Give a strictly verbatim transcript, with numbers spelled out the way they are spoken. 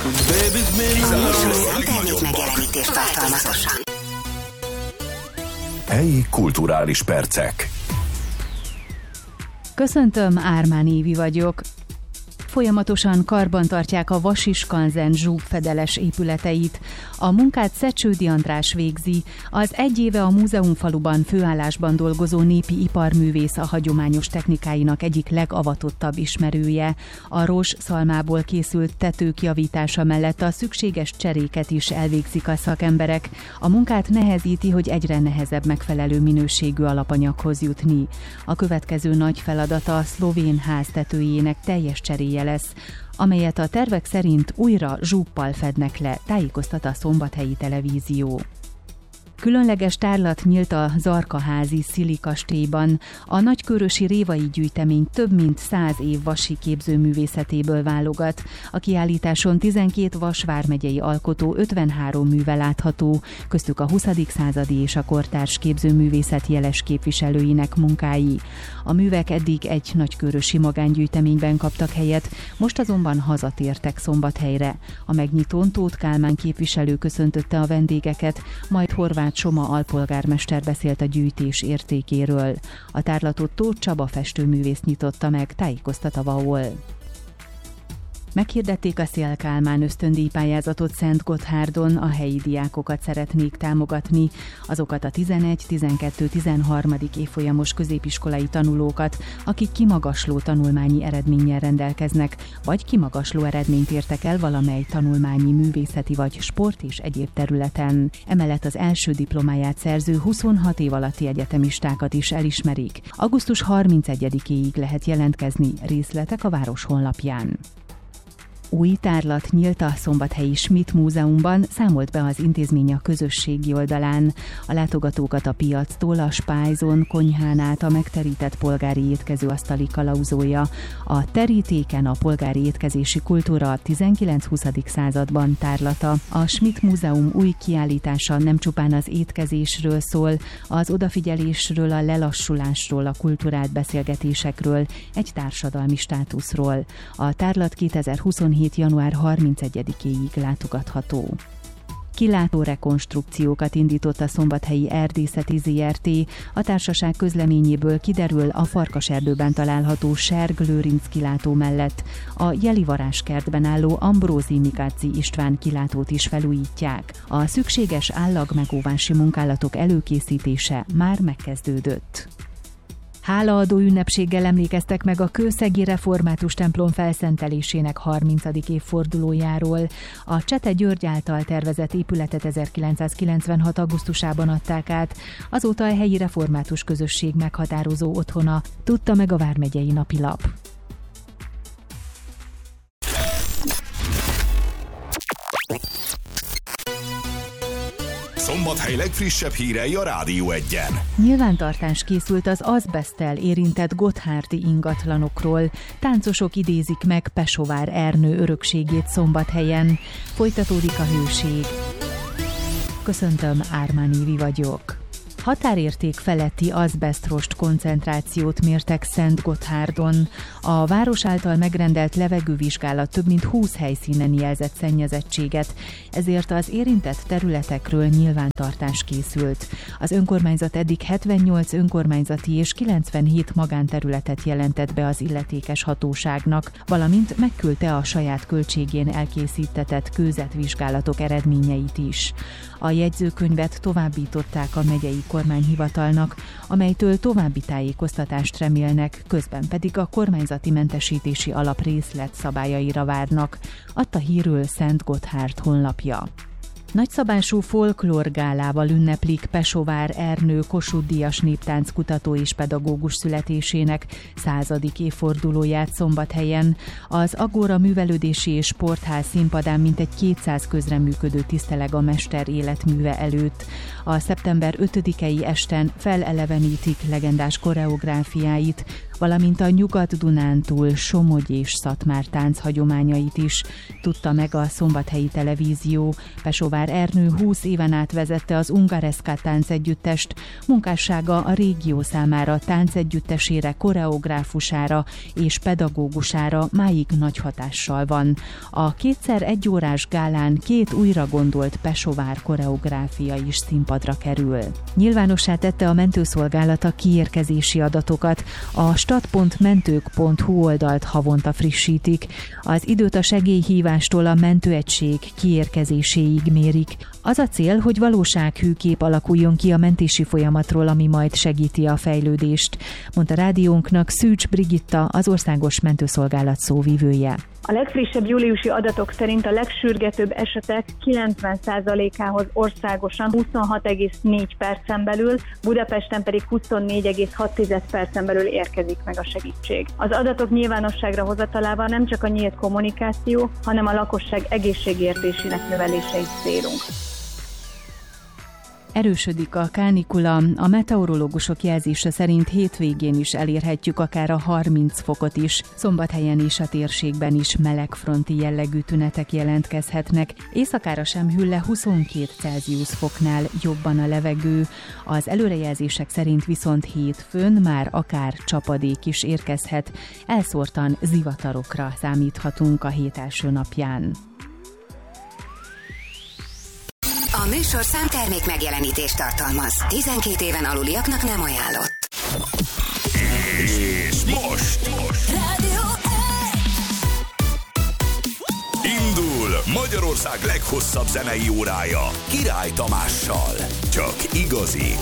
Termék megjelenítést tartalmazosan. Helyi kulturális percek. Köszöntöm, Ármán Évi vagyok. Folyamatosan karbantartják a Vasiskanzen zsúgfedeles épületeit. A munkát Szecsődi András végzi, az egy éve a múzeumfaluban főállásban dolgozó népi iparművész, a hagyományos technikáinak egyik legavatottabb ismerője. A rozs szalmából készült tetők javítása mellett a szükséges cseréket is elvégzik a szakemberek. A munkát nehezíti, hogy egyre nehezebb megfelelő minőségű alapanyaghoz jutni. A következő nagy feladata a szlovén ház tetőjének teljes cseréje lesz, amelyet a tervek szerint újra zsúppal fednek le, tájékoztat a Szombathelyi Televízió. Különleges tárlat nyílt a Zarkaházi Szili kastélyban. A nagykőrösi révai gyűjtemény több mint száz év vasi képzőművészetéből válogat. A kiállításon tizenkét Vas vármegyei alkotó ötvenhárom műve látható, köztük a huszadik századi és a kortárs képzőművészet jeles képviselőinek munkái. A művek eddig egy nagykőrösi magángyűjteményben kaptak helyet, most azonban hazatértek Szombathelyre. A megnyitón Tóth Kálmán képviselő köszöntötte a vendégeket, majd Horváth Soma alpolgármester beszélt a gyűjtés értékéről. A tárlatot Tóth Csaba festőművész nyitotta meg, tájékoztat a VAOL. Meghirdették a Széll Kálmán ösztöndíjpályázatot Szentgotthárdon, a helyi diákokat szeretnék támogatni, azokat a tizenegy, tizenkettő, tizenharmadik évfolyamos középiskolai tanulókat, akik kimagasló tanulmányi eredménnyel rendelkeznek, vagy kimagasló eredményt értek el valamely tanulmányi, művészeti vagy sport és egyéb területen. Emellett az első diplomáját szerző huszonhat év alatti egyetemistákat is elismerik. augusztus harmincegyedikéig lehet jelentkezni, részletek a város honlapján. Új tárlat nyílt a Szombathelyi Schmidt Múzeumban, számolt be az intézmény a közösségi oldalán. A látogatókat a piactól, a spájzon, konyhán át a megterített polgári étkezőasztali kalauzolja. A terítéken a polgári étkezési kultúra a tizenkilenc-huszadik században tárlata. A Schmidt Múzeum új kiállítása nem csupán az étkezésről szól, az odafigyelésről, a lelassulásról, a kulturált beszélgetésekről, egy társadalmi státuszról. A tárlat kétezer-huszonhét január harmincegyedikéig látogatható. Kilátó rekonstrukciókat indított a Szombathelyi Erdészeti zé er té. A társaság közleményéből kiderül, a Farkaserdőben található Serg Lőrinc kilátó mellett a Jelivaráskertben álló Ambrózi Mikáczi István kilátót is felújítják. A szükséges állagmegóvási munkálatok előkészítése már megkezdődött. Hálaadó ünnepséggel emlékeztek meg a kőszegi református templom felszentelésének harmincadik évfordulójáról. A Csete György által tervezett épületet ezerkilencszázkilencvenhat augusztusában adták át, azóta a helyi református közösség meghatározó otthona, tudta meg a Vármegyei Napilap. Szombathely legfrissebb hírei a Rádió Egyen. Nyilvántartás készült az azbeszttel érintett gotthárdi ingatlanokról. Táncosok idézik meg Pesovár Ernő örökségét Szombathelyen. Folytatódik a hőség. Köszöntöm, Ármán Évi vagyok. Határérték feletti azbesztrost koncentrációt mértek Szentgotthárdon. A város által megrendelt levegővizsgálat több mint húsz helyszínen jelzett szennyezettséget, ezért az érintett területekről nyilvántartás készült. Az önkormányzat eddig hetvennyolc önkormányzati és kilencvenhét magánterületet jelentett be az illetékes hatóságnak, valamint megküldte a saját költségén elkészítetett kőzetvizsgálatok eredményeit is. A jegyzőkönyvet továbbították a megyei kormányhivatalnak, amelytől további tájékoztatást remélnek, közben pedig a kormányzati mentesítési alap részletszabályaira várnak, adta hírül Szentgotthárd honlapja. Nagyszabású folklórgálával ünneplik Pesovár Ernő Kossuth-díjas néptánckutató és pedagógus születésének századik évfordulóját Szombathelyen. Az Agora Művelődési és Sportház színpadán mintegy kétszáz közreműködő tiszteleg a mester életműve előtt. A szeptember ötödikei esten felelevenítik legendás koreográfiáit, valamint a Nyugat-Dunántúl, Somogy és Szatmár tánc hagyományait is. Tudta meg a Szombathelyi Televízió. Pesovár Ernő húsz éven át vezette az Ungareska táncegyüttest. Munkássága a régió számára táncegyüttesére, koreográfusára és pedagógusára máig nagy hatással van. A kétszer egy órás gálán két újra gondolt pesovár koreográfia is színpadra kerül. Nyilvánossá tette a mentőszolgálata kiérkezési adatokat. A stat pont mentők pont hu oldalt havonta frissítik. Az időt a segélyhívástól a mentőegység kiérkezéséig mérik. Az a cél, hogy valósághű kép alakuljon ki a mentési folyamatról, ami majd segíti a fejlődést, mondta rádiónknak Szűcs Brigitta, az Országos Mentőszolgálat szóvivője. A legfrissebb júliusi adatok szerint a legsürgetőbb esetek kilencven százalékához országosan huszonhat egész négy percen belül, Budapesten pedig huszonnégy egész hat percen belül érkezik meg a segítség. Az adatok nyilvánosságra hozatalával nem csak a nyílt kommunikáció, hanem a lakosság egészségértésének növelése is célunk. Erősödik a kánikula, a meteorológusok jelzése szerint hétvégén is elérhetjük akár a harminc fokot is. Szombathelyen és a térségben is melegfronti jellegű tünetek jelentkezhetnek. Éjszakára sem hűl le huszonkét Celsius foknál jobban a levegő. Az előrejelzések szerint viszont hétfőn már akár csapadék is érkezhet. Elszórtan zivatarokra számíthatunk a hét első napján. A műsorszám termék megjelenítést tartalmaz. tizenkét éven aluliaknak nem ajánlott. És most, most. Rádió indul Magyarország leghosszabb zenei órája Király Tamással. Csak igazi,